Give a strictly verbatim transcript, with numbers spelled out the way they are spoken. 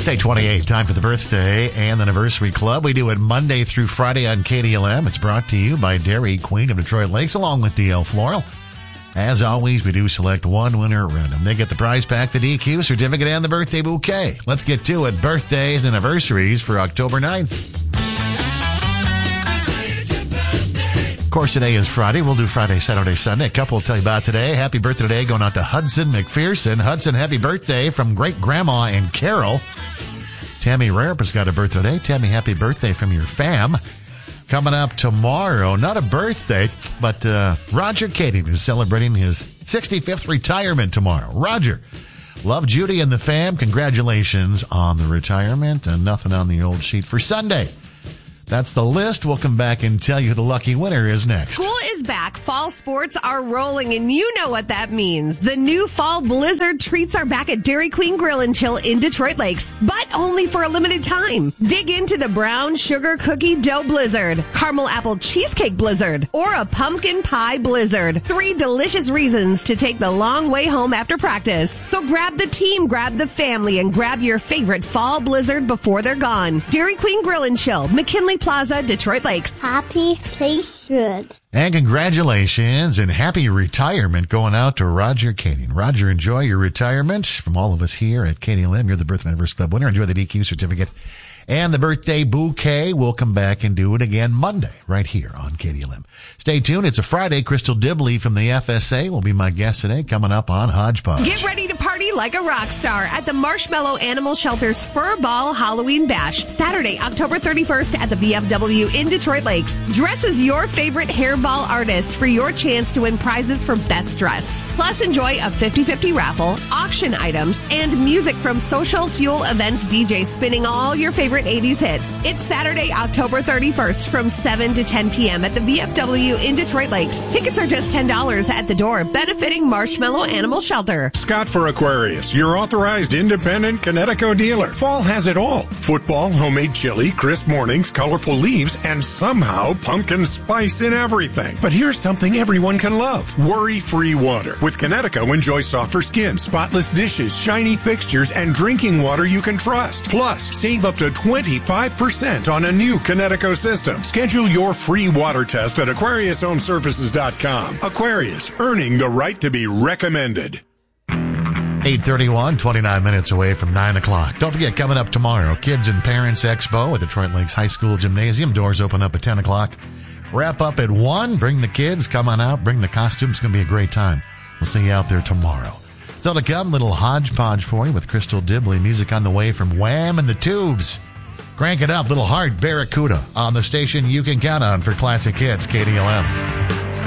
It's eight twenty-eight, time for the birthday and anniversary club. We do it Monday through Friday on K D L M. It's brought to you by Dairy Queen of Detroit Lakes, along with D L Floral. As always, we do select one winner at random. They get the prize pack, the D Q certificate, and the birthday bouquet. Let's get to it. Birthdays and anniversaries for October ninth. Of course, today is Friday. We'll do Friday, Saturday, Sunday. A couple will tell you about today. Happy birthday today going out to Hudson McPherson. Hudson, happy birthday from great-grandma and Carol. Tammy Rarup has got a birthday today. Tammy, happy birthday from your fam. Coming up tomorrow, not a birthday, but uh, Roger Kading, who's celebrating his sixty-fifth retirement tomorrow. Roger, love Judy and the fam. Congratulations on the retirement, and nothing on the old sheet for Sunday. That's the list. We'll come back and tell you who the lucky winner is next. School is back. Fall sports are rolling, and you know what that means. The new fall blizzard treats are back at Dairy Queen Grill and Chill in Detroit Lakes, but only for a limited time. Dig into the brown sugar cookie dough blizzard, caramel apple cheesecake blizzard, or a pumpkin pie blizzard. Three delicious reasons to take the long way home after practice. So grab the team, grab the family, and grab your favorite fall blizzard before they're gone. Dairy Queen Grill and Chill, McKinley Plaza, Detroit Lakes. Happy, tastes good. And congratulations and happy retirement going out to Roger Kading. Roger, enjoy your retirement. From all of us here at K D L M, you're the Birth and Anniversary Club winner. Enjoy the D Q certificate and the birthday bouquet. We'll come back and do it again Monday right here on K D L M. Stay tuned. It's a Friday. Crystal Dibley from the F S A will be my guest today, coming up on Hodgepodge. Get ready to party like a rock star at the Marshmallow Animal Shelter's Fur Ball Halloween Bash, Saturday, October thirty-first at the V F W in Detroit Lakes. Dress as your favorite hairball artist for your chance to win prizes for Best Dressed. Plus, enjoy a fifty-fifty raffle, auction items, and music from Social Fuel Events D J spinning all your favorite eighties hits. It's Saturday, October thirty-first from seven to ten p.m. at the V F W in Detroit Lakes. Tickets are just ten dollars at the door, benefiting Marshmallow Animal Shelter. Scott for Aquarius, your authorized independent Connecticut dealer. Fall has it all. Football, homemade chili, crisp mornings, colorful leaves, and somehow pumpkin spice in everything. But here's something everyone can love. Worry-free water. With Connecticut, enjoy softer skin, spotless dishes, shiny fixtures, and drinking water you can trust. Plus, save up to twenty-five percent on a new Connecticut system. Schedule your free water test at Aquarius Home Services dot com. Aquarius, earning the right to be recommended. eight thirty-one, twenty-nine minutes away from nine o'clock. Don't forget, coming up tomorrow, Kids and Parents Expo at Detroit Lakes High School Gymnasium. Doors open up at ten o'clock. Wrap up at one. Bring the kids. Come on out. Bring the costumes. It's going to be a great time. We'll see you out there tomorrow. Still to come, little hodgepodge for you with Crystal Dibley. Music on the way from Wham and the Tubes. Crank it up. Little Heart Barracuda on the station you can count on for classic hits, K D L M.